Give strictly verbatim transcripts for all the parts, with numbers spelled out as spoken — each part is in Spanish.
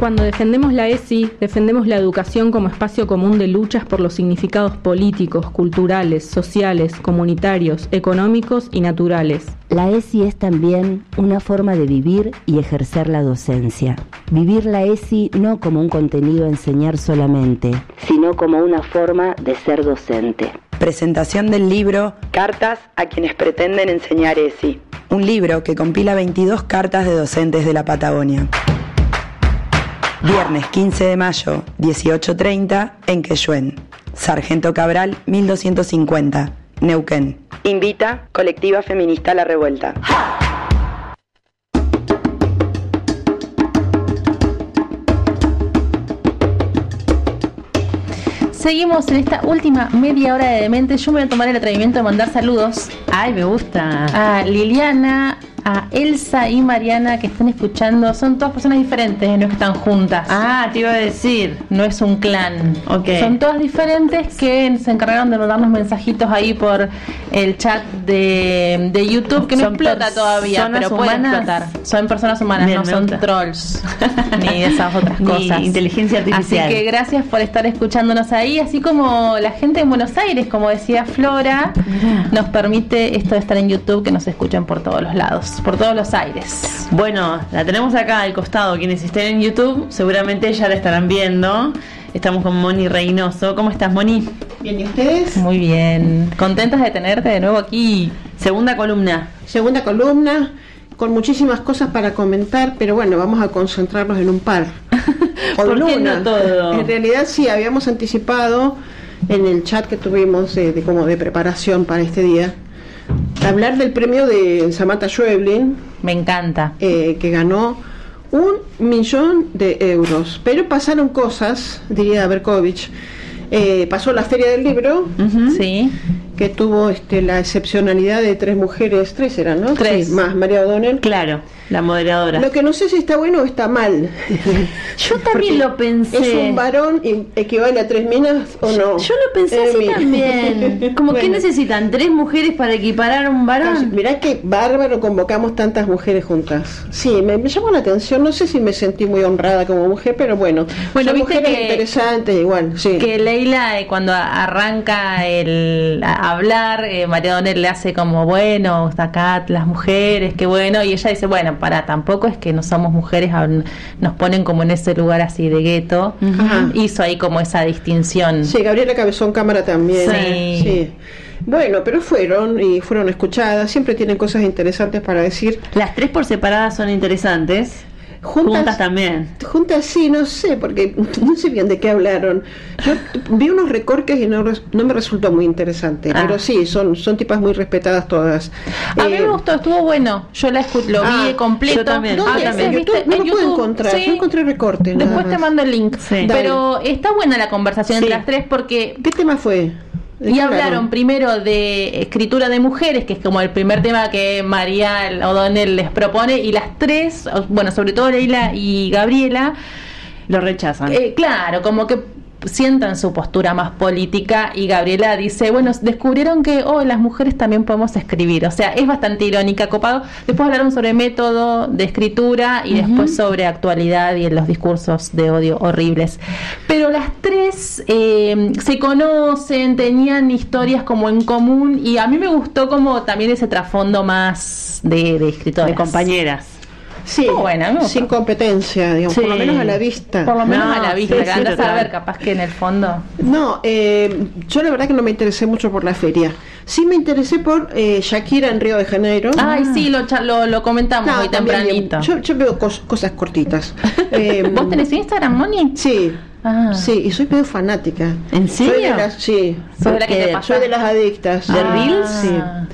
Cuando defendemos la ESI, defendemos la educación como espacio común de luchas por los significados políticos, culturales, sociales, comunitarios, económicos y naturales. La ESI es también una forma de vivir y ejercer la docencia. Vivir la ESI no como un contenido a enseñar solamente, sino como una forma de ser docente. Presentación del libro Cartas a quienes pretenden enseñar ESI. Un libro que compila veintidós cartas de docentes de la Patagonia. Viernes quince de mayo, dieciocho treinta, en Quehuén. Sargento Cabral, mil doscientos cincuenta, Neuquén. Invita Colectiva Feminista La Revuelta. Seguimos en esta última media hora de Demente. Yo me voy a tomar el atrevimiento de mandar saludos. Ay, me gusta. A Liliana, a Elsa y Mariana, que están escuchando. Son todas personas diferentes, no es que están juntas. Ah, te iba a decir. No es un clan. Okay. Son todas diferentes que se encargaron de mandarnos mensajitos ahí por el chat de, de YouTube, que no son explota todavía, pero puede explotar. Son personas humanas, Bien, no son gusta. Trolls ni esas otras ni cosas. Inteligencia artificial. Así que gracias por estar escuchándonos ahí, así como la gente en Buenos Aires, como decía Flora, Mirá. nos permite esto de estar en YouTube, que nos escuchen por todos los lados, por todos los aires. Bueno, la tenemos acá al costado. Quienes estén en YouTube seguramente ya la estarán viendo. Estamos con Moni Reynoso. ¿Cómo estás, Moni? Bien, ¿y ustedes? Muy bien. Contentas de tenerte de nuevo aquí. Segunda columna. Segunda columna, con muchísimas cosas para comentar, pero bueno, vamos a concentrarnos en un par. O ¿Por qué una. no todo? En realidad sí, habíamos anticipado en el chat que tuvimos de, de como de preparación para este día, hablar del premio de Samantha Schweblin. Me encanta. Eh, que ganó un millón de euros. Pero pasaron cosas, diría Berkovich. Eh, pasó la Feria del Libro, uh-huh. sí, que tuvo este, la excepcionalidad de tres mujeres, tres eran, ¿no? Tres. Sí, más María O'Donnell. Claro, la moderadora. Lo que no sé si está bueno o está mal. Yo también lo pensé. ¿Es un varón y equivale a tres minas o no? Yo lo pensé eh, así mira. también. Como bueno. que necesitan tres mujeres para equiparar a un varón. Mirá qué bárbaro, convocamos tantas mujeres juntas. Sí, me, me llamó la atención. No sé si me sentí muy honrada como mujer, pero bueno. Bueno, son viste mujeres que, interesantes igual. Sí. Que Leila, eh, cuando arranca el a hablar, eh, María O'Donnell le hace como, bueno, está acá las mujeres, qué bueno. Y ella dice, bueno, para, tampoco es que no somos mujeres, nos ponen como en ese lugar así de gueto. Uh-huh. Hizo ahí como esa distinción. Sí, Gabriela Cabezón Cámara también. Sí. sí. Bueno, pero fueron y fueron escuchadas, siempre tienen cosas interesantes para decir. Las tres por separadas son interesantes. Juntas, juntas también. Juntas sí, no sé, porque no sé bien de qué hablaron. Yo vi unos recortes y no, no me resultó muy interesante, ah. pero sí, son son tipas muy respetadas todas. A eh, mí me gustó, estuvo bueno. Yo la escu- lo ah, vi completo. Yo también. ¿Dónde? Ah, también. YouTube, no en lo YouTube, puedo encontrar, sí. no encontré recortes. Después te mando el link. Sí. Pero está buena la conversación sí. entre las tres porque... ¿Qué tema fue? Y hablaron primero de escritura de mujeres, que es como el primer tema que María O'Donnell les propone, y las tres, bueno, sobre todo Leila y Gabriela, lo rechazan. Eh, claro, como que sientan su postura más política, y Gabriela dice, bueno, descubrieron que oh, las mujeres también podemos escribir, o sea, es bastante irónica, copado. Después hablaron sobre método de escritura y uh-huh. después sobre actualidad y en los discursos de odio horribles, pero las tres eh, se conocen, tenían historias como en común, y a mí me gustó como también ese trasfondo más de, de escritoras, de compañeras. Sí, oh, bueno, sin competencia, digamos, sí. por lo menos a la vista. Por lo menos no, a la vista, sí, que andas a ver, capaz que en el fondo. No, eh, yo la verdad que no me interesé mucho por la feria. Sí me interesé por eh, Shakira en Río de Janeiro. Ay, ah. sí, lo, lo, lo comentamos no, hoy tempranito. Yo, yo veo cos, cosas cortitas. eh, ¿Vos tenés Instagram, Moni? Sí. Ah. Sí, y soy pedo fanática. ¿En serio? Soy de las, sí. ¿Soy de, la que te pasa? Soy de las adictas. ¿De ah. Reels? Sí.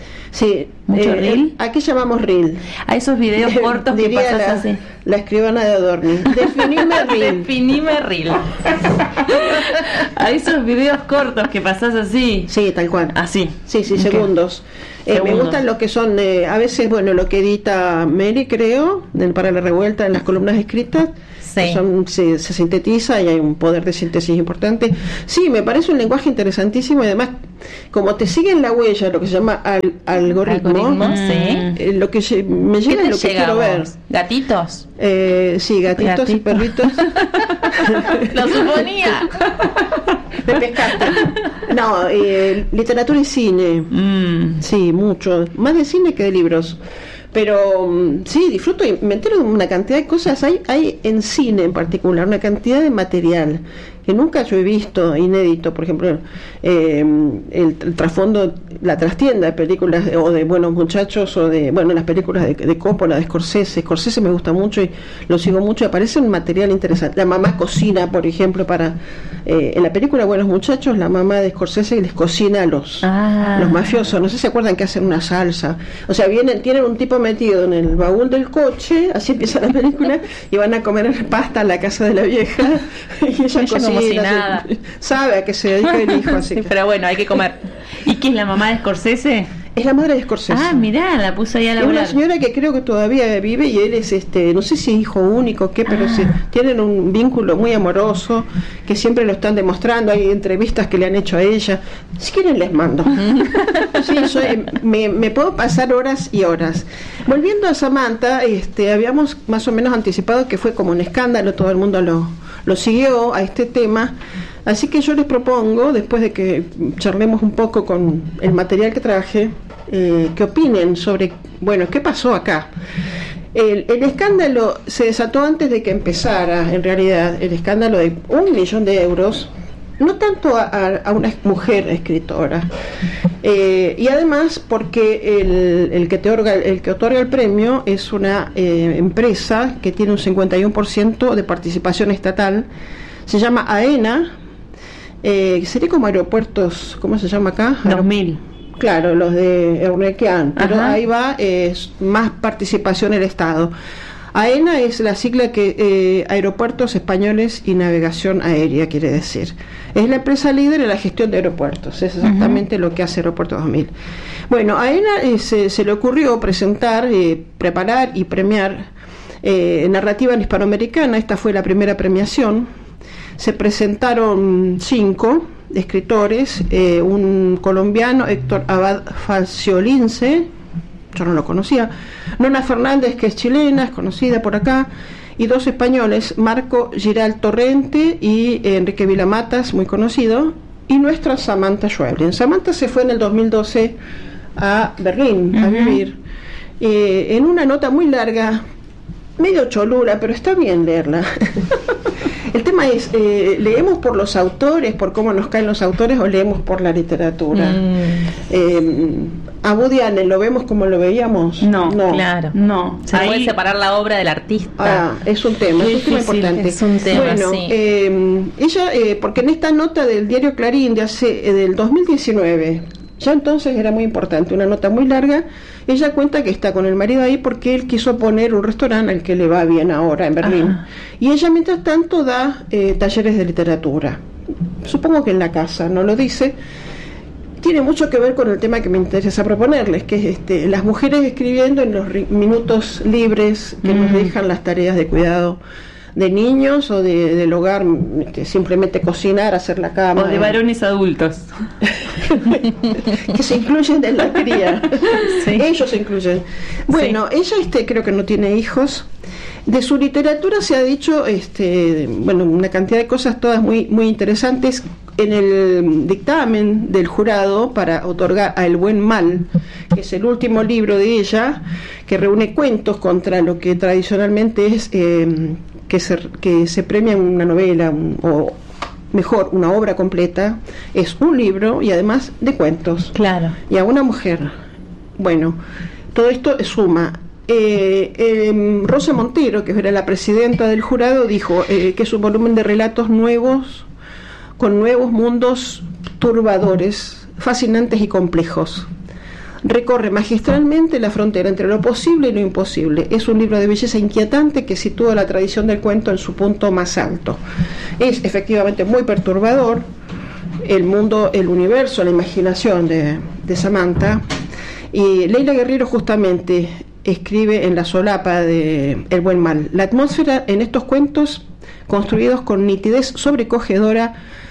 Sí, ¿Mucho eh, reel? Aquí llamamos reel. A esos videos cortos que pasas la, así. La escribana de Adorni. Definime reel. Definime reel. A esos videos cortos que pasas así. Sí, tal cual. Así. Sí, sí, okay. segundos. Eh, segundos. Me gustan los que son, eh, a veces, bueno, lo que edita Mary, creo, de, para la revuelta en las columnas escritas. Sí. Son, se, se sintetiza y hay un poder de síntesis importante. Sí, me parece un lenguaje interesantísimo y además, como te sigue en la huella, lo que se llama al, algoritmo, algoritmo, sí. Eh, lo que lle- me llega es lo que quiero ver. ¿Gatitos? Eh, sí, gatitos Gatito. y perritos. Lo suponía. Me pescaste. No, eh, literatura y cine. Mm. Sí, mucho. Más de cine que de libros. Pero mm, sí, disfruto y me entero de una cantidad de cosas. Hay, hay en cine en particular una cantidad de material que nunca yo he visto, inédito. Por ejemplo, eh, el, el trasfondo, la trastienda de películas de, o de Buenos Muchachos o de, bueno, las películas de, de Coppola, de Scorsese. Scorsese me gusta mucho y lo sigo mucho. Aparece un material interesante. La mamá cocina, por ejemplo, para eh, en la película Buenos Muchachos, la mamá de Scorsese les cocina a los, Ah. los mafiosos. No sé si se acuerdan que hacen una salsa. O sea, vienen, tienen un tipo metido en el baúl del coche, así empieza la película, y van a comer pasta a la casa de la vieja. Y ella Ella cocina, como si nada. se- sabe a qué se dedica el hijo, así Sí, que pero bueno, hay que comer. ¿Y qué es la mamá de Scorsese? es la madre de Scorsese. Ah, mirá, la puso ahí a Es una laburar. señora que creo que todavía vive y él es, este, no sé si hijo único o qué, pero Ah. sí, tienen un vínculo muy amoroso que siempre lo están demostrando. Hay entrevistas que le han hecho a ella. Si quieren les mando. Sí, soy- me, me puedo pasar horas y horas. Volviendo a Samantha, este, habíamos más o menos anticipado que fue como un escándalo, todo el mundo lo, lo siguió a este tema. Así que yo les propongo, después de que charlemos un poco con el material que traje, eh, que opinen sobre, bueno, qué pasó acá. El, el escándalo se desató antes de que empezara, en realidad, el escándalo de un millón de euros, no tanto a, a- a una mujer escritora, eh, y además porque el, el que te otorga, el que otorga el premio es una eh, empresa que tiene un cincuenta y uno por ciento de participación estatal, se llama AENA, eh, sería como aeropuertos, ¿cómo se llama acá? dos mil. Claro, los de Eurnequian, pero Ajá. ahí va es más participación del Estado. AENA es la sigla que eh, Aeropuertos Españoles y Navegación Aérea quiere decir. Es la empresa líder en la gestión de aeropuertos, es exactamente uh-huh. lo que hace Aeropuertos dos mil. Bueno, a AENA eh, se, se le ocurrió presentar, eh, preparar y premiar eh, narrativa hispanoamericana. Esta fue la primera premiación. Se presentaron cinco escritores, eh, un colombiano, Héctor Abad Falciolince, yo no lo conocía, Nona Fernández, que es chilena, es conocida por acá, y dos españoles, Marco Giral Torrente y eh, Enrique Vilamatas, muy conocido, y nuestra Samantha Schweblin. Samantha se fue en el dos mil doce a Berlín uh-huh. a vivir, eh, en una nota muy larga, medio cholula, pero está bien leerla. El tema es, eh, ¿leemos por los autores, por cómo nos caen los autores, o leemos por la literatura? Mm. Eh, ¿A Woody Allen lo vemos como lo veíamos? No, no. Claro. No. Se Ahí... puede separar la obra del artista. Ah, es un tema, es un tema importante. Es un tema, bueno, sí. eh, ella, eh, porque en esta nota del diario Clarín de hace, eh, del dos mil diecinueve, ya entonces era muy importante, una nota muy larga, ella cuenta que está con el marido ahí porque él quiso poner un restaurante al que le va bien ahora en Berlín. Ajá. Y ella mientras tanto da eh, talleres de literatura, supongo que en la casa, no lo dice. Tiene mucho que ver con el tema que me interesa proponerles, que es este, las mujeres escribiendo en los ri- minutos libres que mm. nos dejan las tareas de cuidado de niños o de, del hogar, este, simplemente cocinar, hacer la cama. O de varones adultos. Que se incluyen en la cría. Sí. Ellos se incluyen. Bueno, sí. Ella este, creo que no tiene hijos. De su literatura se ha dicho este, bueno, una cantidad de cosas todas muy, muy interesantes. En el dictamen del jurado para otorgar a El Buen Mal, que es el último libro de ella, que reúne cuentos contra lo que tradicionalmente es eh, que, se, que se premia una novela un, o mejor una obra completa, es un libro y además de cuentos. Claro. Y a una mujer. Bueno, todo esto suma. Eh, eh, Rosa Montero, que era la presidenta del jurado, dijo eh, que es un volumen de relatos nuevos, con nuevos mundos turbadores, fascinantes y complejos. Recorre magistralmente la frontera entre lo posible y lo imposible. Es un libro de belleza inquietante que sitúa la tradición del cuento en su punto más alto. Es efectivamente muy perturbador el mundo, el universo, la imaginación de, de Samantha. Y Leila Guerriero justamente escribe en la solapa de El Buen Mal: la atmósfera en estos cuentos, construidos con nitidez sobrecogedora,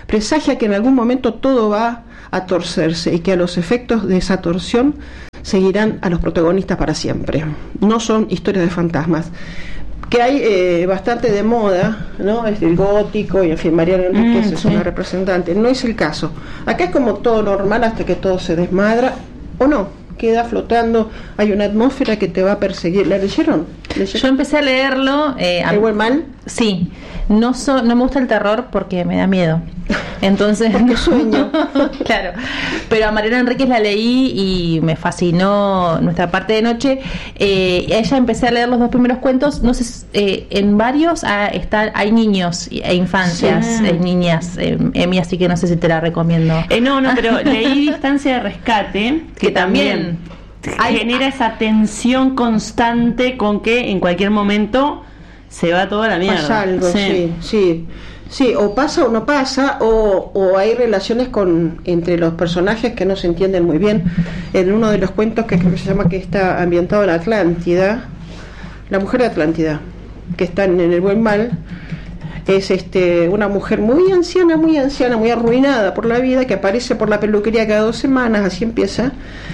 presagia que en algún momento todo va a torcerse y que a los efectos de esa torsión seguirán a los protagonistas para siempre. No son historias de fantasmas. Que hay eh, bastante de moda, ¿no? Es el gótico y en fin, Mariana Enríquez mm, es sí. una representante. No es el caso. Acá es como todo normal hasta que todo se desmadra, o no, queda flotando. Hay una atmósfera que te va a perseguir. ¿La leyeron? ¿Leyeron? Yo empecé a leerlo. Eh, ¿El buen mal? Sí. No, so, no me gusta el terror porque me da miedo. Entonces, porque sueño. Claro. Pero a Mariana Enríquez la leí y me fascinó Nuestra parte de noche. Eh, a ella empecé a leer los dos primeros cuentos. No sé, eh, en varios ah, está, hay niños e infancias, sí. eh, niñas, eh, Emi, así que no sé si te la recomiendo. Eh, no, no, pero leí Distancia de Rescate, que, que también, también hay, genera esa tensión constante con que en cualquier momento se va toda la mierda. Pasa algo, sí, sí. sí. Sí, o pasa o no pasa, o, o hay relaciones con entre los personajes que no se entienden muy bien. En uno de los cuentos que creo que se llama, que está ambientado en Atlántida, La mujer de Atlántida, que está en El buen mal, es este una mujer muy anciana, muy anciana, muy arruinada por la vida, que aparece por la peluquería cada dos semanas, así empieza,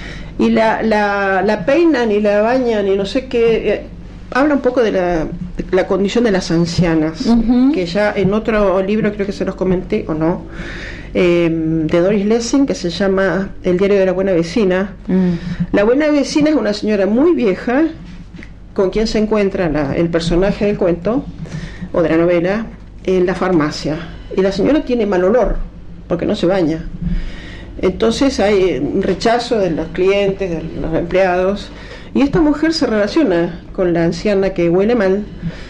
y la, la, la peinan y la bañan y no sé qué. Eh, habla un poco de la, de la condición de las ancianas, uh-huh. que ya en otro libro creo que se los comenté, o no, eh, de Doris Lessing, que se llama El diario de la buena vecina. Uh-huh. La buena vecina es una señora muy vieja, con quien se encuentra la, el personaje del cuento, o de la novela, en la farmacia. Y la señora tiene mal olor, porque no se baña. Entonces hay un rechazo de los clientes, de los empleados. Y esta mujer se relaciona con la anciana que huele mal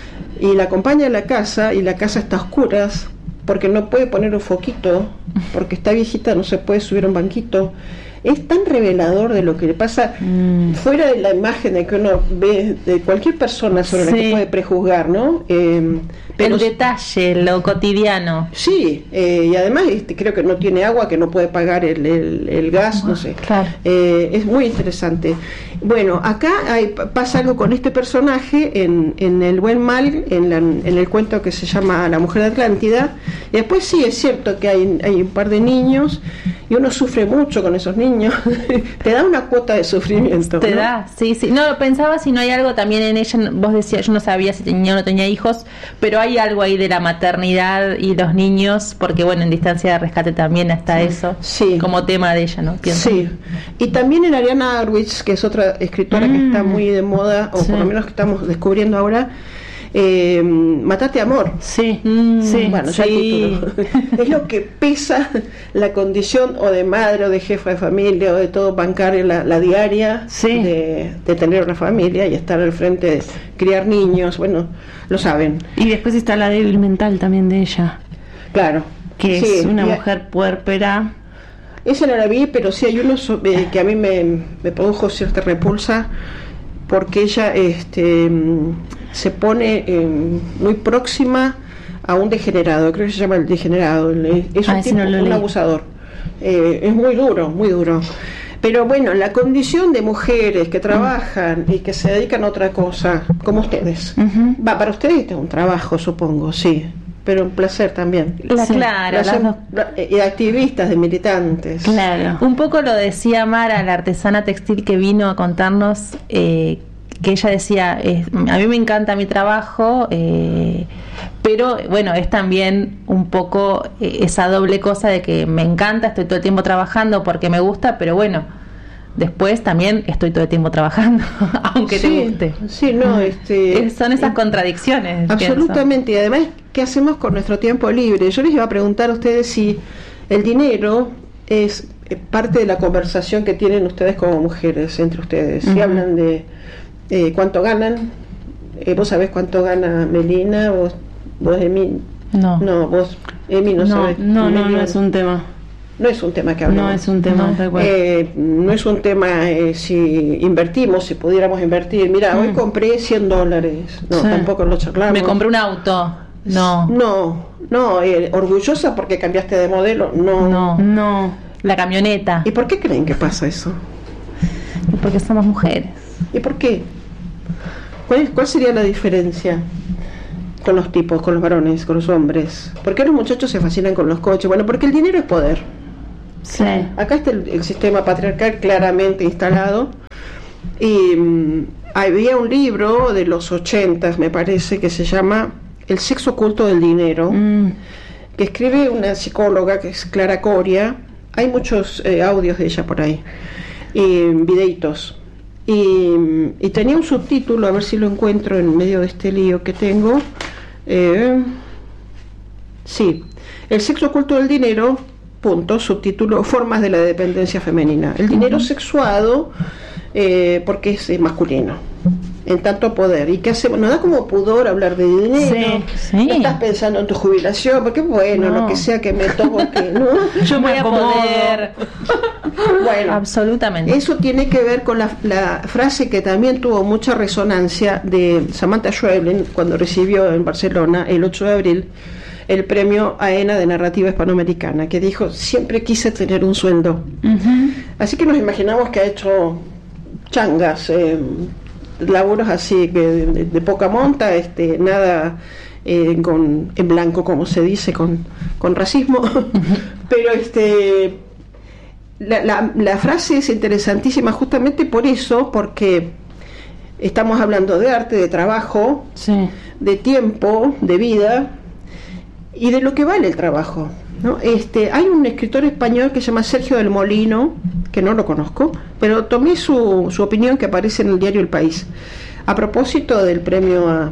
y la acompaña a la casa, y la casa está a oscuras porque no puede poner un foquito, porque está viejita, no se puede subir a un banquito. Es tan revelador de lo que le pasa, mm. fuera de la imagen de que uno ve de cualquier persona sobre sí. la que puede prejuzgar, ¿no? Eh, pero el detalle, lo cotidiano. Sí, eh, y además este, creo que no tiene agua, que no puede pagar el, el, el gas, no sé. Claro. Eh, es muy interesante. Bueno, acá hay, pasa algo con este personaje en, en El buen mal, en, la, en el cuento que se llama La mujer de Atlántida. Y después sí, es cierto que hay, hay un par de niños y uno sufre mucho con esos niños. Te da una cuota de sufrimiento. Te ¿no? da, sí, sí. No, pensaba si no hay algo también en ella. Vos decías, yo no sabía si tenía o no tenía hijos, pero hay algo ahí de la maternidad y los niños, porque bueno, en Distancia de Rescate también está eso, sí. como tema de ella, ¿no? Pienso. Sí. Y también en Ariana Arwitz, que es otra escritora mm. que está muy de moda, o sí. por lo menos que estamos descubriendo ahora. Eh, Matate amor. Sí, mm, sí, bueno, ya sí. Es lo que pesa la condición o de madre o de jefa de familia o de todo bancar la, la diaria sí. de, de tener una familia y estar al frente de criar niños. Bueno, lo saben. Y después está la débil mental también de ella. Claro. Que sí, es una y, mujer puérpera. Esa no la vi, pero sí hay uno eh, que a mí me, me produjo cierta repulsa, porque ella este se pone eh, muy próxima a un degenerado, creo que se llama el degenerado, es un, ah, tipo, no un abusador, eh, es muy duro, muy duro. Pero bueno, la condición de mujeres que trabajan y que se dedican a otra cosa, como ustedes, uh-huh. va, para ustedes este es un trabajo, supongo, sí, pero un placer también. La, sí, claro, placer, la, y activistas, de militantes. Claro. Un poco lo decía Mara, la artesana textil que vino a contarnos, eh, que ella decía, eh, a mí me encanta mi trabajo, eh, pero bueno, es también un poco eh, esa doble cosa de que me encanta, estoy todo el tiempo trabajando porque me gusta, pero bueno, después también estoy todo el tiempo trabajando, aunque sí, te guste. Sí, no, este, son esas eh, contradicciones. Absolutamente, pienso. Y además, ¿qué hacemos con nuestro tiempo libre? Yo les iba a preguntar a ustedes si el dinero es parte de la conversación que tienen ustedes como mujeres, entre ustedes. Uh-huh. Si hablan de eh, cuánto ganan, eh, vos sabés cuánto gana Melina, vos, vos Emi, no, no, vos Emi no, no sabés. No, no, no es un tema. No es un tema que hablamos. No es un tema, no, eh, no es un tema eh, si invertimos, si pudiéramos invertir. Mira, mm. hoy compré cien dólares. No, sí. Tampoco lo charlamos. Me compré un auto. No. No, no. Eh, orgullosa porque cambiaste de modelo. No. No. No. La camioneta. ¿Y por qué creen que pasa eso? Porque somos mujeres. ¿Y por qué? ¿Cuál, cuál sería la diferencia? con los tipos, con los varones, con los hombres. ¿Por qué los muchachos se fascinan con los coches? Bueno, porque el dinero es poder. Sí. Acá está el, el sistema patriarcal claramente instalado. Y um, había un libro de los ochentas, me parece, que se llama El sexo oculto del dinero, mm. que escribe una psicóloga que es Clara Coria. Hay muchos eh, audios de ella por ahí, y videitos. Y, y tenía un subtítulo, a ver si lo encuentro en medio de este lío que tengo. Eh, sí, El sexo oculto del dinero, punto, subtítulo, formas de la dependencia femenina. El dinero uh-huh. sexuado, eh, porque es, es masculino, en tanto poder. ¿Y qué hacemos? Nos da como pudor hablar de dinero. Sí, sí. No estás pensando en tu jubilación, porque bueno, no. lo que sea que me toque, ¿no? Yo voy a poder. Bueno, absolutamente. Eso tiene que ver con la, la frase que también tuvo mucha resonancia de Samantha Schweblin cuando recibió en Barcelona el ocho de abril el premio AENA de narrativa hispanoamericana, que dijo: siempre quise tener un sueldo. Uh-huh. Así que nos imaginamos que ha hecho changas, eh, laburos así que de, de, de poca monta, este, nada eh, con, en blanco, como se dice, con, con racismo. Uh-huh. Pero este la, la, la frase es interesantísima justamente por eso, porque estamos hablando de arte, de trabajo, sí. de tiempo, de vida y de lo que vale el trabajo, ¿no? Este, hay un escritor español que se llama Sergio del Molino, que no lo conozco, pero tomé su, su opinión, que aparece en el diario El País, a propósito del premio a,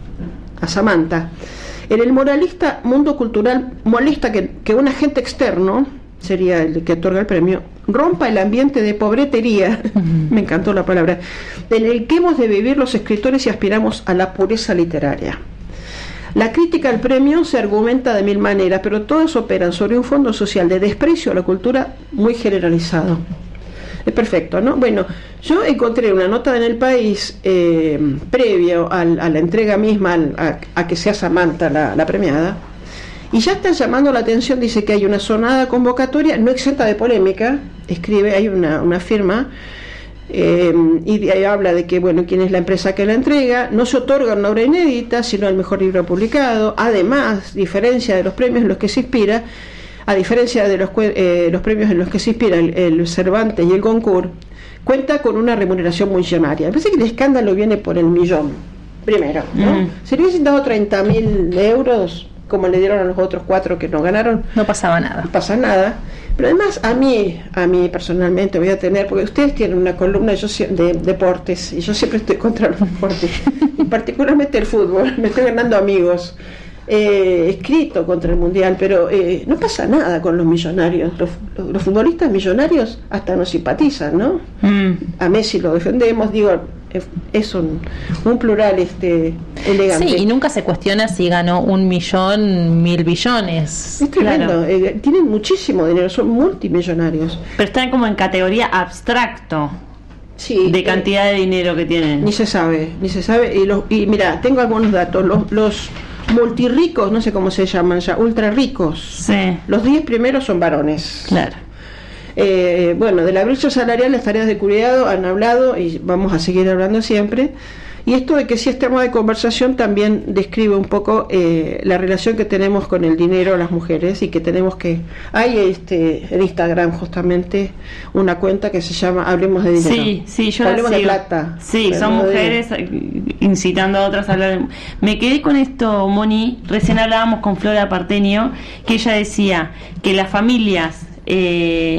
a Samantha. En el moralista Mundo Cultural molesta que, que un agente externo, sería el que otorga el premio, rompa el ambiente de pobretería, uh-huh. me encantó la palabra, en el que hemos de vivir los escritores y aspiramos a la pureza literaria. La crítica al premio se argumenta de mil maneras, pero todas operan sobre un fondo social de desprecio a la cultura muy generalizado. Es perfecto, ¿no? Bueno, yo encontré una nota en El País eh, previo al, a la entrega misma, al, a, a que sea Samantha la, la premiada, y ya están llamando la atención. Dice que hay una sonada convocatoria no exenta de polémica, escribe, hay una, una firma, eh, y de ahí habla de que, bueno, quién es la empresa que la entrega. No se otorga una obra inédita, sino el mejor libro publicado. Además, diferencia de los premios en los que se inspira, a diferencia de los, eh, los premios en los que se inspira el, el Cervantes y el Goncourt, cuenta con una remuneración millonaria. Me parece que el escándalo viene por el millón, primero, ¿no? Mm. Si le hubiesen dado treinta mil euros, como le dieron a los otros cuatro que no ganaron, no pasaba nada. No pasa nada. Pero además a mí, a mí personalmente voy a tener, porque ustedes tienen una columna yo, de deportes, y yo siempre estoy contra los deportes, y particularmente el fútbol, me estoy ganando amigos, eh, escrito contra el mundial, pero eh, no pasa nada con los millonarios. Los, los, los futbolistas millonarios hasta nos simpatizan, ¿no? Mm. A Messi lo defendemos, digo, es un, un plural este elegante. Sí, y nunca se cuestiona si ganó un millón, mil billones. Es tremendo, claro. eh, tienen muchísimo dinero, son multimillonarios. Pero están como en categoría abstracto. Sí, de cantidad eh, de dinero que tienen. Ni se sabe, ni se sabe. Y, los, y mira, tengo algunos datos. Los, los multirricos, no sé cómo se llaman ya, ultra ricos. Sí. Los diez primeros son varones. Claro. Eh, bueno, de la brecha salarial, las tareas de cuidado han hablado y vamos a seguir hablando siempre. Y esto de que sí es tema de conversación también describe un poco eh, la relación que tenemos con el dinero las mujeres, y que tenemos que... Hay este en Instagram justamente una cuenta que se llama Hablemos de Dinero. Sí, sí, yo Hablemos la sigo. de plata. Sí, son mujeres de... incitando a otras a hablar de... Me quedé con esto, Moni, recién hablábamos con Flora Partenio, que ella decía que las familias... Eh,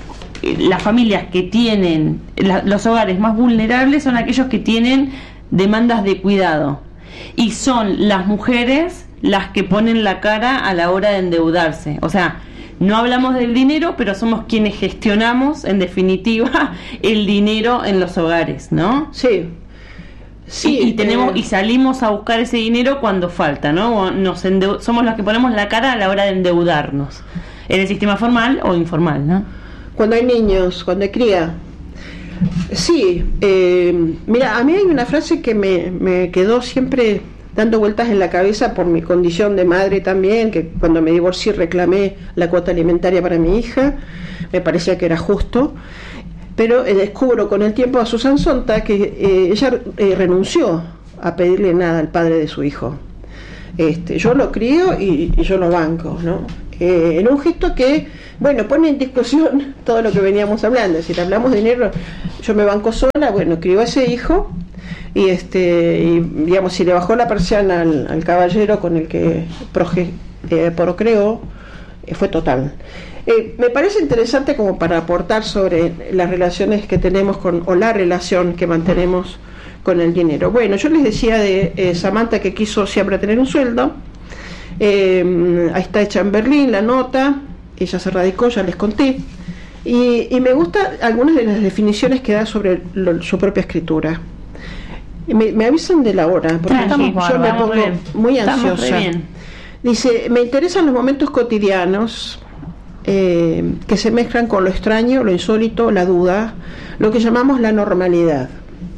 las familias que tienen la, los hogares más vulnerables son aquellos que tienen demandas de cuidado, y son las mujeres las que ponen la cara a la hora de endeudarse. O sea, no hablamos del dinero, pero somos quienes gestionamos en definitiva el dinero en los hogares, ¿no? Sí. Sí, y, y tenemos eh, y salimos a buscar ese dinero cuando falta, ¿no? Nos endeu- somos los que ponemos la cara a la hora de endeudarnos, en el sistema formal o informal, ¿no? Cuando hay niños, cuando hay cría. Sí, eh, mira, a mí hay una frase que me, me quedó siempre dando vueltas en la cabeza por mi condición de madre también, que cuando me divorcié reclamé la cuota alimentaria para mi hija, me parecía que era justo, pero eh, descubro con el tiempo a Susan Sontag que eh, ella eh, renunció a pedirle nada al padre de su hijo. Este, yo lo crío y, y yo lo banco, ¿no? Eh, en un gesto que, bueno, pone en discusión todo lo que veníamos hablando. Si hablamos de dinero, yo me banco sola, bueno, crío a ese hijo y, este, y digamos, si le bajó la persiana al, al caballero con el que proge, eh, procreó, eh, fue total. Eh, me parece interesante como para aportar sobre las relaciones que tenemos con, o la relación que mantenemos con el dinero. Bueno, yo les decía de eh, Samantha que quiso siempre tener un sueldo. Eh, ahí está hecha en Berlín la nota, ella se radicó, ya les conté, y, y me gustan algunas de las definiciones que da sobre lo, su propia escritura. Me, me avisan de la hora, porque ah, yo, yo me pongo bien. muy ansiosa. Dice, me interesan los momentos cotidianos eh, que se mezclan con lo extraño, lo insólito, la duda, lo que llamamos la normalidad,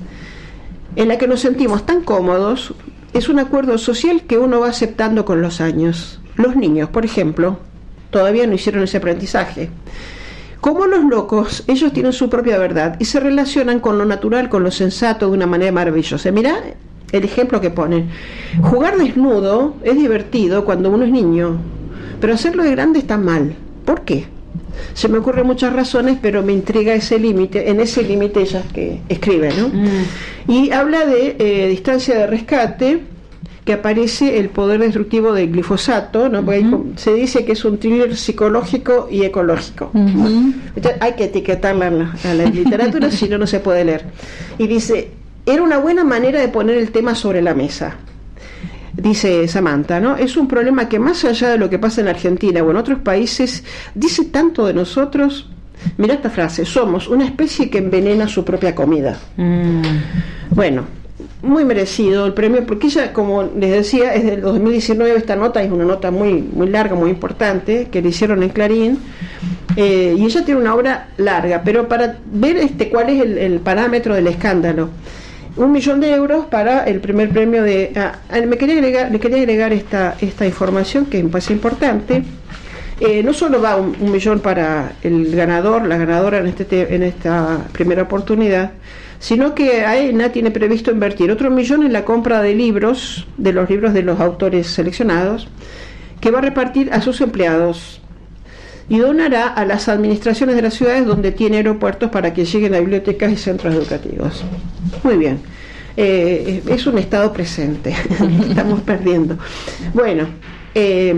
en la que nos sentimos tan cómodos. Es un acuerdo social que uno va aceptando con los años. Los niños, por ejemplo, todavía no hicieron ese aprendizaje. Como los locos, ellos tienen su propia verdad y se relacionan con lo natural, con lo sensato de una manera maravillosa. Mirá el ejemplo que ponen. Jugar desnudo es divertido cuando uno es niño, pero hacerlo de grande está mal. ¿Por qué? Se me ocurren muchas razones, pero me intriga ese límite, en ese límite ella que escribe, ¿no? Mm. Y habla de eh, distancia de rescate, que aparece el poder destructivo del glifosato, ¿no? Porque uh-huh. se dice que es un thriller psicológico y ecológico. Uh-huh. Entonces, hay que etiquetarla a la, a la literatura, si no, no se puede leer. Y dice, era una buena manera de poner el tema sobre la mesa. Dice Samantha, ¿no? Es un problema que más allá de lo que pasa en Argentina o en otros países, dice tanto de nosotros. Mirá esta frase, somos una especie que envenena su propia comida. Mm. Bueno, muy merecido el premio, porque ella, como les decía, es del dos mil diecinueve, esta nota es una nota muy, muy larga, muy importante, que le hicieron en Clarín, eh, y ella tiene una obra larga, pero para ver este cuál es el, el parámetro del escándalo. Un millón de euros para el primer premio de... Ah, me quería agregar, le quería agregar esta, esta información que me parece importante. Eh, no solo va un, un millón para el ganador, la ganadora en, este te, en esta primera oportunidad, sino que AENA tiene previsto invertir otro millón en la compra de libros, de los libros de los autores seleccionados, que va a repartir a sus empleados y donará a las administraciones de las ciudades donde tiene aeropuertos para que lleguen a bibliotecas y centros educativos. Muy bien. Eh, es un estado presente que estamos perdiendo. Bueno, eh,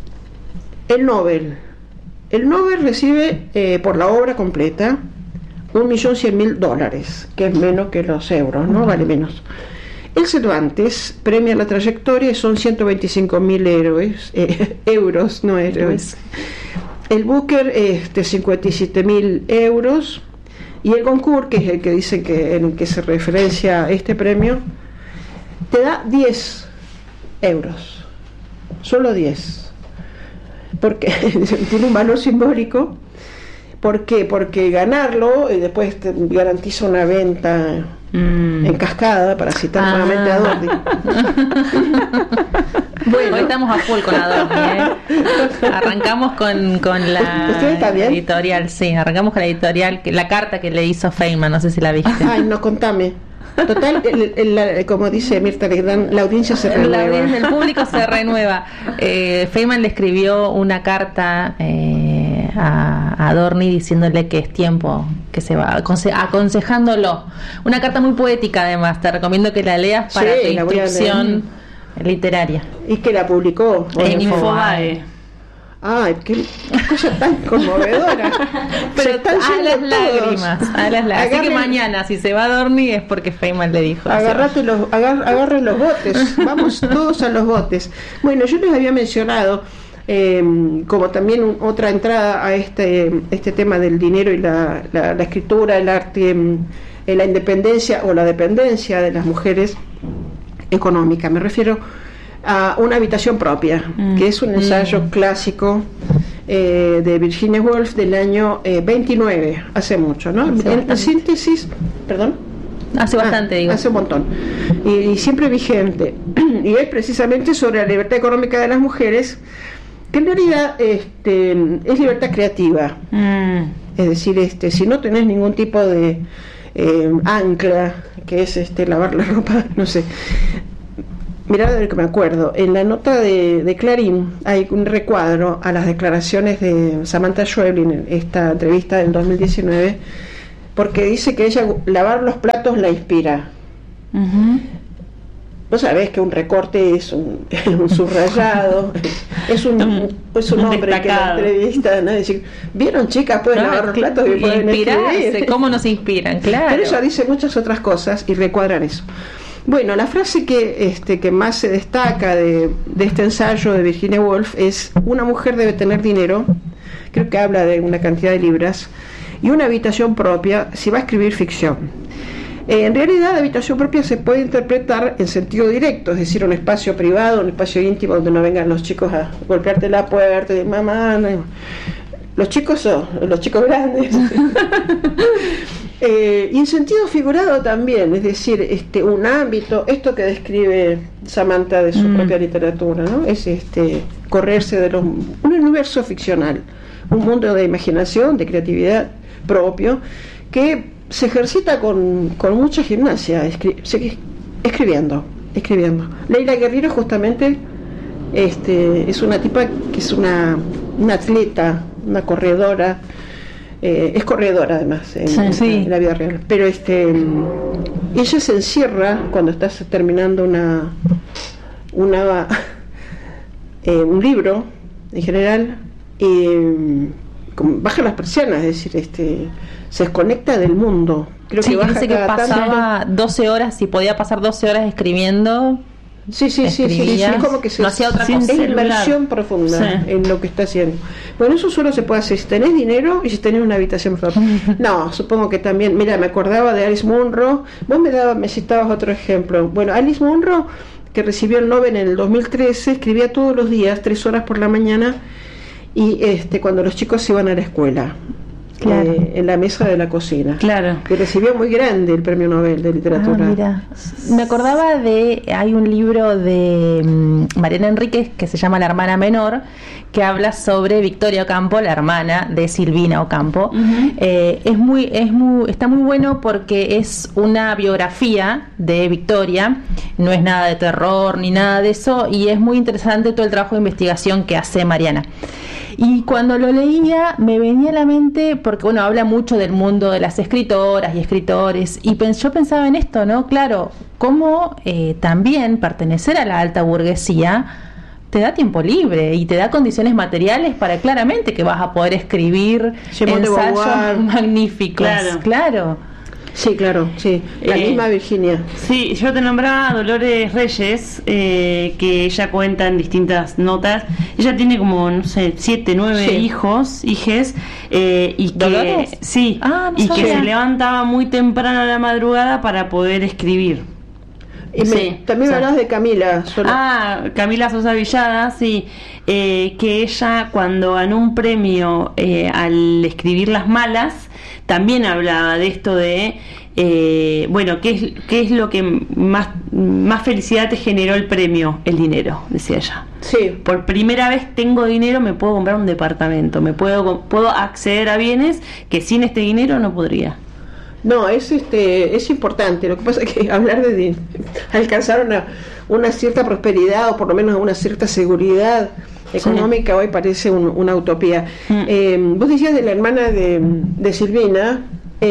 el Nobel. El Nobel recibe eh, por la obra completa un millón cien mil dólares, que es menos que los euros, ¿no? Vale menos. El Cervantes premia la trayectoria y son ciento veinticinco mil héroes, eh, euros, no héroes. El Booker, este, cincuenta y siete mil euros. Y el Goncourt, que es el que dice que en que se referencia este premio, te da diez euros. Solo diez. Porque tiene un valor simbólico. ¿Por qué? Porque ganarlo y después te garantiza una venta mm. en cascada, para citar ah. nuevamente a Adorni. Bueno, hoy estamos a full con Adorni, ¿eh? Arrancamos con, con la editorial, sí, arrancamos con la editorial, la carta que le hizo Feynman, no sé si la viste. Ay, no, contame. Total, el, el, el, como dice Mirta Legrand, la audiencia se renueva. La audiencia, el público se renueva. Eh, Feynman le escribió una carta eh, a Adorni diciéndole que es tiempo, que se va, aconse- aconsejándolo. Una carta muy poética, además. Te recomiendo que la leas para sí, tu instrucción literaria. Y que la publicó en Infobae. Ay, qué cosa tan conmovedora. Pero están a las lágrimas, a las lágrimas. Así que mañana, si se va a dormir, es porque Feynman le dijo. Agarrate los, agar, agarren los botes, vamos todos a los botes. Bueno, yo les había mencionado, eh, como también un, otra entrada a este, este tema del dinero y la, la, la escritura, el arte, eh, la independencia o la dependencia de las mujeres económica. Me refiero a Una habitación propia, mm. que es un ensayo mm. clásico eh, de Virginia Woolf del año eh, veintinueve, hace mucho, ¿no? Hace en la síntesis, perdón. Hace bastante, ah, digo. Hace un montón. Y, y siempre vigente. Y es precisamente sobre la libertad económica de las mujeres, que en realidad este, es libertad creativa. Mm. Es decir, este, si no tenés ningún tipo de eh, ancla, que es este lavar la ropa, no sé, mirá de lo que me acuerdo, en la nota de, de Clarín hay un recuadro a las declaraciones de Samantha Schweblin en esta entrevista del dos mil diecinueve, porque dice que ella lavar los platos la inspira. Uh-huh. Vos sabés que un recorte es un, un subrayado, es un, un, es un, un hombre destacado. Que la entrevista, ¿no? Decir, ¿vieron, chicas? Pueden no, lavar los platos y pueden inspirarse. ¿Cómo nos inspiran? Claro. Pero ella dice muchas otras cosas y recuadran eso. Bueno, la frase que, este, que más se destaca de, de este ensayo de Virginia Woolf es: una mujer debe tener dinero, creo que habla de una cantidad de libras, y una habitación propia si va a escribir ficción. Eh, en realidad, la habitación propia se puede interpretar en sentido directo, es decir, un espacio privado, un espacio íntimo donde no vengan los chicos a golpearte la puerta y mamá, no. Los chicos son los chicos grandes. eh, y en sentido figurado también, es decir, este un ámbito, esto que describe Samantha de su mm. propia literatura, ¿no? Es este correrse de los, un universo ficcional, un mundo de imaginación, de creatividad propio, que se ejercita con, con mucha gimnasia, escri- escribiendo, escribiendo. Leila Guerriero justamente este, es una tipa que es una, una atleta, una corredora, eh, es corredora además en, sí, en, sí. en la vida real, pero este, ella se encierra cuando estás terminando una, una eh, un libro en general y baja las persianas, es decir, este se desconecta del mundo. Creo sí, que baja dice que pasaba tanto. doce horas, si podía pasar doce horas escribiendo. Sí, sí, sí, sí, sí, es como que se, no hacía otra cosa. Es inmersión profunda sí. en lo que está haciendo. Bueno, eso solo se puede hacer si tenés dinero y si tenés una habitación propia. No, supongo que también, mira, me acordaba de Alice Munro. Vos me dabas, me citabas otro ejemplo. Bueno, Alice Munro, que recibió el Nobel en el dos mil trece, escribía todos los días, tres horas por la mañana, y este cuando los chicos iban a la escuela. Claro. Eh, en la mesa de la cocina. Claro. Que recibió muy grande el premio Nobel de literatura. Ah, mira. Me acordaba de, hay un libro de um, Mariana Enríquez que se llama La hermana menor, que habla sobre Victoria Ocampo, la hermana de Silvina Ocampo. Uh-huh. Eh, es muy, es muy, está muy bueno porque es una biografía de Victoria, no es nada de terror ni nada de eso, y es muy interesante todo el trabajo de investigación que hace Mariana. Y cuando lo leía me venía a la mente, porque bueno, habla mucho del mundo de las escritoras y escritores, y pens- yo pensaba en esto, ¿no? Claro, cómo eh, también pertenecer a la alta burguesía te da tiempo libre y te da condiciones materiales para claramente que vas a poder escribir ensayos magníficos. Claro. claro. Sí, claro, sí. La eh, misma Virginia. Sí, yo te nombraba a Dolores Reyes, eh, que ella cuenta en distintas notas. Ella tiene como, no sé, siete, nueve sí. hijos, hijes, eh, y que, ¿Dolores? sí, ah, no y sabía. que se levantaba muy temprano a la madrugada para poder escribir. Y me, sí, también me hablas de Camila Sola. Ah, Camila Sosa Villada, sí, eh, que ella cuando ganó un premio eh, al escribir Las Malas, también hablaba de esto de, eh, bueno, ¿qué es, qué es lo que más, más felicidad te generó el premio? El dinero, decía ella. Sí. Por primera vez tengo dinero, me puedo comprar un departamento, me puedo, puedo acceder a bienes que sin este dinero no podría. No, es este es importante. Lo que pasa es que hablar de, de alcanzar una, una cierta prosperidad o por lo menos una cierta seguridad económica sí. hoy parece un, una utopía. Mm. Eh, vos decías de la hermana de, de Silvina,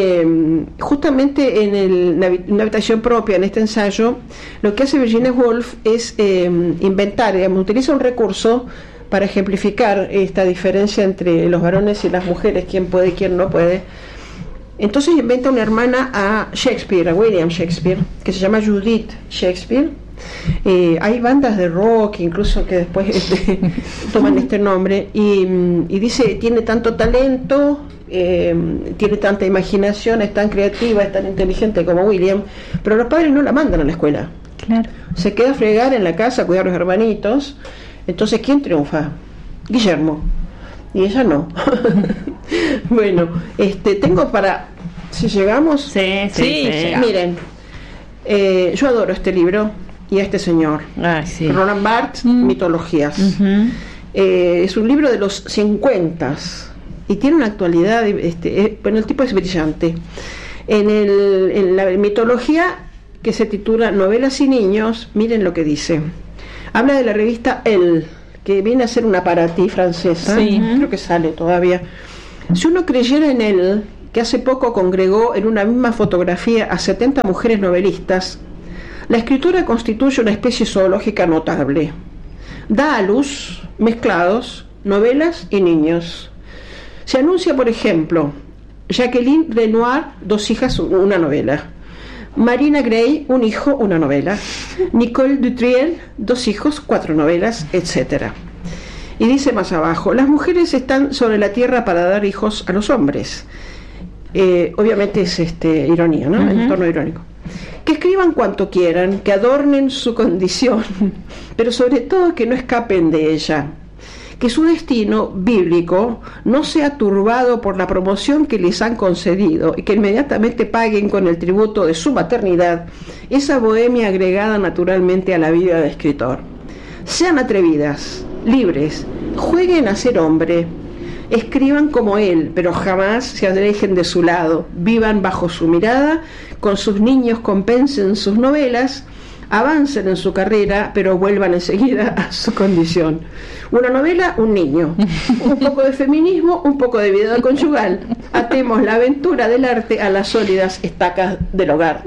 eh, justamente en el, una habitación propia, en este ensayo, lo que hace Virginia Woolf es eh, inventar, digamos, utiliza un recurso para ejemplificar esta diferencia entre los varones y las mujeres, quién puede y quién no puede. Entonces inventa una hermana a Shakespeare, a William Shakespeare, que se llama Judith Shakespeare. Eh, hay bandas de rock incluso que después este, toman este nombre y, y dice, tiene tanto talento, eh, tiene tanta imaginación, es tan creativa, es tan inteligente como William, pero los padres no la mandan a la escuela. Claro. Se queda a fregar en la casa, a cuidar a los hermanitos. Entonces, ¿quién triunfa? Guillermo. Y ella no. Bueno, este tengo para, si llegamos, sí, sí, sí, sí miren, eh, yo adoro este libro y a este señor, ah, sí. Roland Barthes, mm. Mitologías. Uh-huh. Eh, es un libro de los cincuenta y tiene una actualidad, este, eh, bueno, el tipo es brillante. En, el, en la mitología que se titula Novelas y Niños. Miren lo que dice. Habla de la revista Elle, que viene a ser una para ti francesa. Sí. Creo que sale todavía. Si uno creyera en Elle, que hace poco congregó en una misma fotografía a setenta mujeres novelistas, la escritora constituye una especie zoológica notable. Da a luz, mezclados, novelas y niños. Se anuncia, por ejemplo, Jacqueline Renoir, dos hijas, una novela. Marina Gray, un hijo, una novela. Nicole Dutriel, dos hijos, cuatro novelas, etcétera. Y dice más abajo, las mujeres están sobre la tierra para dar hijos a los hombres. Eh, obviamente es este, ironía, ¿no? Uh-huh. En torno irónico. Que escriban cuanto quieran, que adornen su condición, pero sobre todo que no escapen de ella. Que su destino bíblico no sea turbado por la promoción que les han concedido y que inmediatamente paguen con el tributo de su maternidad esa bohemia agregada naturalmente a la vida de escritor. Sean atrevidas, libres, jueguen a ser hombre, escriban como él, pero jamás se alejen de su lado, vivan bajo su mirada, con sus niños compensen sus novelas, avancen en su carrera, pero vuelvan enseguida a su condición. Una novela, un niño. Un poco de feminismo, un poco de vida conyugal. Atemos la aventura del arte a las sólidas estacas del hogar.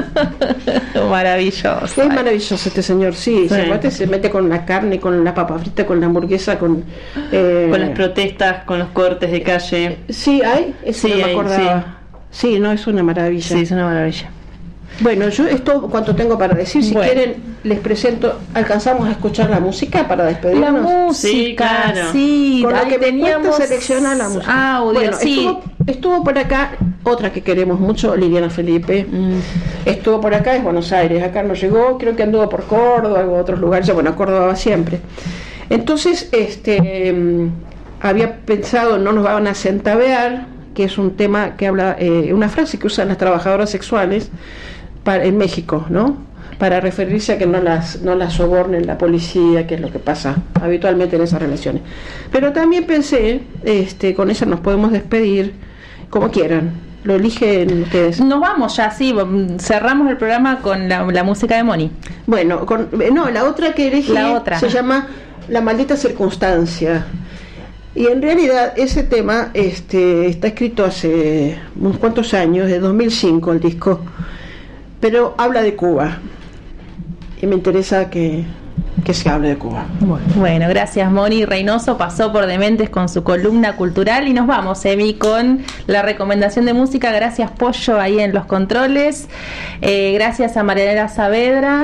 Maravilloso. Es maravilloso este señor, sí. sí. Se, se mete con la carne, con la papa frita, con la hamburguesa, con... Eh, con las protestas, con los cortes de calle. Sí, hay. Eso sí, no me hay, acordaba. Sí. sí, no, es una maravilla. Sí, es una maravilla. Bueno, yo es todo cuanto tengo para decir. Si bueno. quieren, les presento. ¿Alcanzamos a escuchar la música para despedirnos? La música, sí, claro. Sí, con lo que teníamos... me cuesta seleccionar la música. Audio, bueno, sí. estuvo, estuvo por acá otra que queremos mucho, Liliana Felipe. Mm. Estuvo por acá, es Buenos Aires. Acá no llegó, creo que anduvo por Córdoba o otros lugares. Bueno, Córdoba va siempre. Entonces, este, um, había pensado, no nos van a centavear, que es un tema que habla, eh, una frase que usan las trabajadoras sexuales para, en México, ¿no? Para referirse a que no las no las sobornen la policía, que es lo que pasa habitualmente en esas relaciones. Pero también pensé, este, con esa nos podemos despedir, como quieran. Lo eligen ustedes. Nos vamos ya, sí, cerramos el programa con la, la música de Moni. Bueno, con, no, la otra que elegí la otra. se llama La maldita circunstancia. Y en realidad ese tema este, está escrito hace unos cuantos años, de dos mil cinco el disco, pero habla de Cuba. Y me interesa que, que se hable de Cuba. Bueno, bueno, gracias. Moni Reynoso pasó por Dementes con su columna cultural y nos vamos, Emi, con la recomendación de música. Gracias, Pollo, ahí en los controles. Eh, gracias a Marianela Saavedra.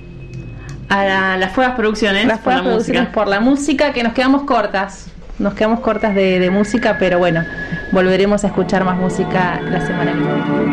A la, las Fuegas Producciones. Las Fuegas Producciones música. por la música, que nos quedamos cortas. Nos quedamos cortas de, de música, pero bueno, volveremos a escuchar más música la semana que viene.